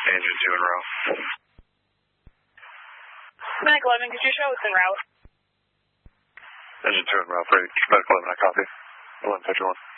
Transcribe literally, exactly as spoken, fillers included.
Engine two en route. Medic eleven, could you show us en route? Engine two en route, for Medic eleven, I copy. eleven fifty-one.